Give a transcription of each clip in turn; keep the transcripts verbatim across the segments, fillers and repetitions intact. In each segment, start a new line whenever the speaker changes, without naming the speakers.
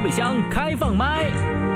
备箱开放麦。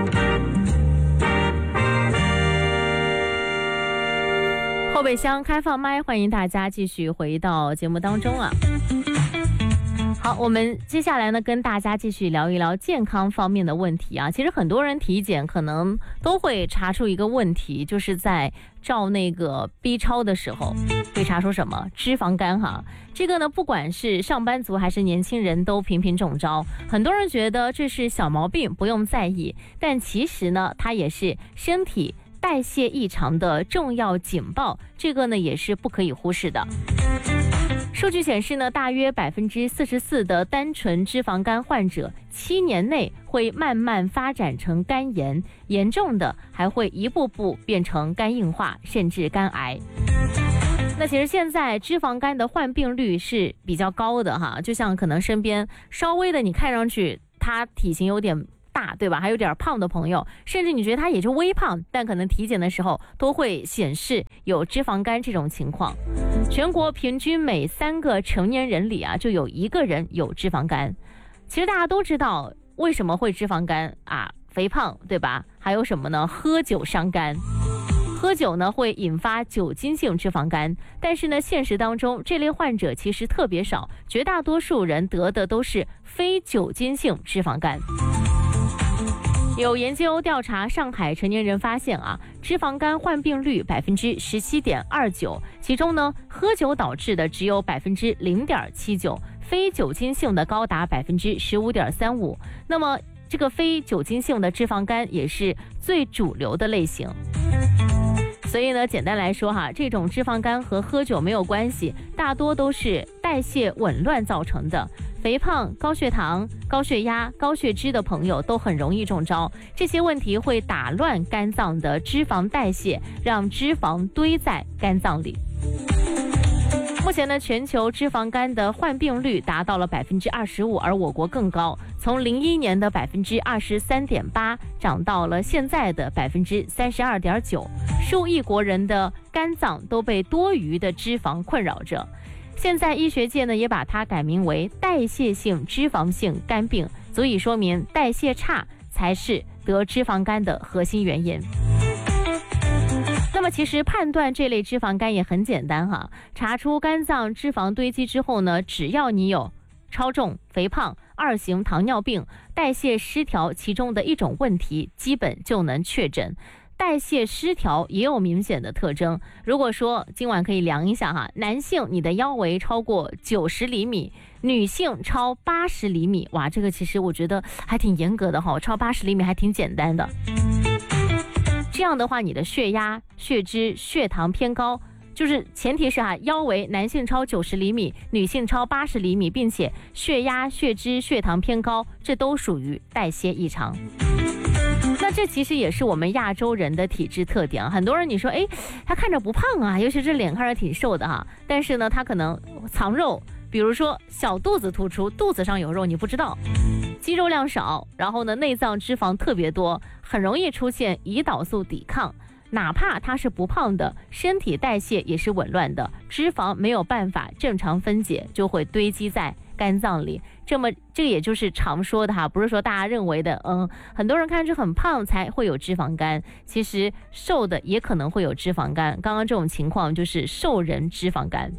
后备箱开放麦，欢迎大家继续回到节目当中啊。好，我们接下来呢，跟大家继续聊一聊健康方面的问题啊。其实很多人体检可能都会查出一个问题，就是在照那个 B 超的时候，会查出什么脂肪肝哈。这个呢，不管是上班族还是年轻人，都频频中招。很多人觉得这是小毛病，不用在意，但其实呢，它也是身体代谢异常的重要警报，这个呢也是不可以忽视的。数据显示呢，大约百分之四十四的单纯脂肪肝患者，七年内会慢慢发展成肝炎，严重的还会一步步变成肝硬化，甚至肝癌。那其实现在脂肪肝的患病率是比较高的哈，就像可能身边稍微的你看上去他体型有点大，对吧？还有点胖的朋友，甚至你觉得他也是微胖，但可能体检的时候都会显示有脂肪肝这种情况。全国平均每三个成年人里啊，就有一个人有脂肪肝。其实大家都知道为什么会脂肪肝啊，肥胖，对吧？还有什么呢？喝酒伤肝。喝酒呢会引发酒精性脂肪肝，但是呢，现实当中这类患者其实特别少，绝大多数人得的都是非酒精性脂肪肝。有研究调查上海成年人发现啊，脂肪肝患病率百分之十七点二九，其中呢，喝酒导致的只有百分之零点七九，非酒精性的高达百分之十五点三五。那么，这个非酒精性的脂肪肝也是最主流的类型。所以呢，简单来说哈，这种脂肪肝和喝酒没有关系，大多都是代谢紊乱造成的。肥胖、高血糖、高血压、高血脂的朋友都很容易中招，这些问题会打乱肝脏的脂肪代谢，让脂肪堆在肝脏里。目前呢，全球脂肪肝的患病率达到了百分之二十五，而我国更高，从零一年的百分之二十三点八涨到了现在的百分之三十二点九，数亿国人的肝脏都被多余的脂肪困扰着。现在医学界呢也把它改名为代谢性脂肪性肝病，足以说明代谢差才是得脂肪肝的核心原因。那么其实判断这类脂肪肝也很简单哈，查出肝脏脂肪堆积之后呢，只要你有超重、肥胖、二型糖尿病、代谢失调其中的一种问题，基本就能确诊。代谢失调也有明显的特征，如果说今晚可以量一下哈，男性你的腰围超过九十厘米，女性超八十厘米，哇，这个其实我觉得还挺严格的哈，超八十厘米还挺简单的。这样的话，你的血压、血脂、血糖偏高，就是前提是哈，腰围男性超九十厘米，女性超八十厘米，并且血压、血脂、血糖偏高，这都属于代谢异常。那这其实也是我们亚洲人的体质特点啊。很多人你说，哎，他看着不胖啊，尤其是脸看着挺瘦的哈，但是呢，他可能藏肉，比如说小肚子突出，肚子上有肉你不知道，肌肉量少，然后呢，内脏脂肪特别多，很容易出现胰岛素抵抗。哪怕他是不胖的，身体代谢也是紊乱的，脂肪没有办法正常分解，就会堆积在肝脏里。这么这个也就是常说的哈，不是说大家认为的，嗯，很多人看上去很胖才会有脂肪肝，其实瘦的也可能会有脂肪肝。刚刚这种情况就是瘦人脂肪肝。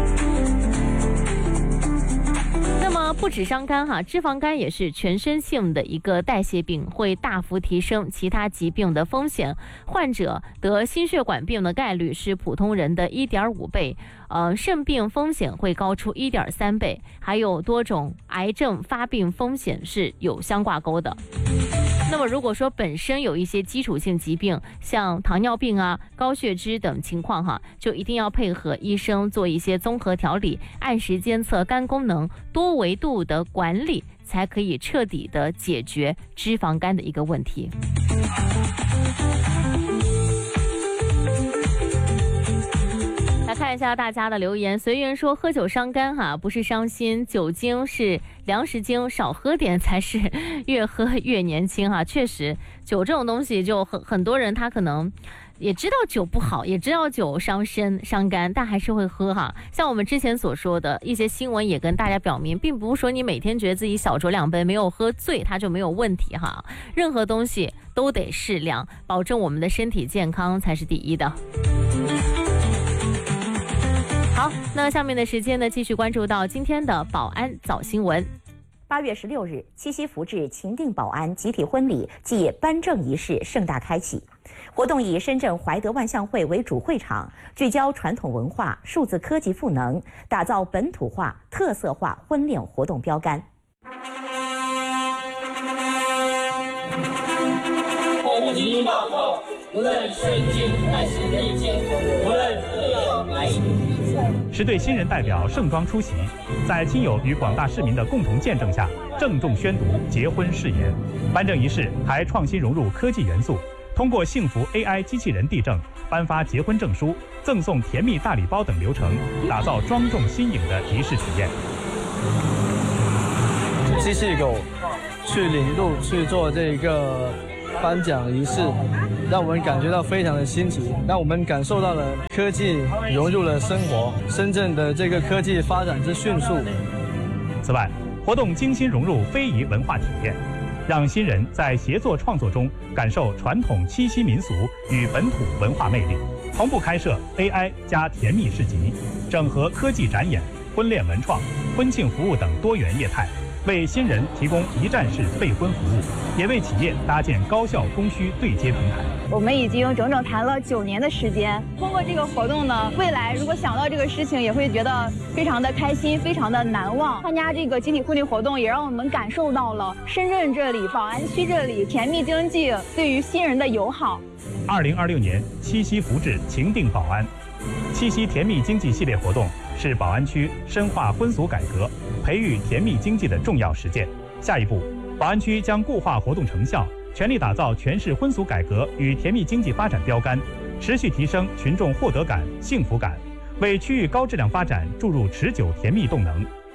那么不止伤肝哈，脂肪肝也是全身性的一个代谢病，会大幅提升其他疾病的风险。患者得心血管病的概率是普通人的 一点五倍，呃，肾病风险会高出 一点三倍，还有多种癌症发病风险是有相挂钩的。那么如果说本身有一些基础性疾病，像糖尿病啊、高血脂等情况哈，就一定要配合医生做一些综合调理，按时监测肝功能，多维度的管理，才可以彻底的解决脂肪肝的一个问题。来看一下大家的留言，随缘说喝酒伤肝哈，不是伤心，酒精是粮食精，少喝点才是越喝越年轻哈。确实，酒这种东西就很很多人他可能也知道酒不好，也知道酒伤身伤肝，但还是会喝哈。像我们之前所说的一些新闻也跟大家表明，并不是说你每天觉得自己小酌两杯没有喝醉，它就没有问题哈。任何东西都得适量，保证我们的身体健康才是第一的。好，那下面的时间呢，继续关注到今天的保安早新闻。
八月十六日，七夕福至情定保安集体婚礼暨颁证仪式盛大开启。活动以深圳怀德万象汇为主会场，聚焦传统文化、数字科技赋能，打造本土化、特色化婚恋活动标杆。
红旗报告，无论顺境还是逆境，无论何样来。
十对新人代表盛装出席，在亲友与广大市民的共同见证下，郑重宣读结婚誓言。颁证仪式还创新融入科技元素，通过幸福 A I 机器人递证、颁发结婚证书、赠送甜蜜大礼包等流程，打造庄重新颖的仪式体验。
机器狗去领路去做这个颁奖仪式，让我们感觉到非常的新奇，让我们感受到了科技融入了生活，深圳的这个科技发展之迅速。
此外，活动精心融入非遗文化体验，让新人在协作创作中感受传统七夕民俗与本土文化魅力。同步开设 A I 加甜蜜市集，整合科技展演、婚恋文创、婚庆服务等多元业态，为新人提供一站式备婚服务，也为企业搭建高效供需对接平台。
我们已经整整谈了九年的时间，通过这个活动呢，未来如果想到这个事情，也会觉得非常的开心，非常的难忘。参加这个集体婚礼活动，也让我们感受到了深圳这里、宝安区这里甜蜜经济对于新人的友好。
二零二六年七夕福至情定保安，七夕甜蜜经济系列活动是宝安区深化婚俗改革、培育甜蜜经济的重要实践。下一步，宝安区将固化活动成效，全力打造全市婚俗改革与甜蜜经济发展标杆，持续提升群众获得感、幸福感，为区域高质量发展注入持久甜蜜动能。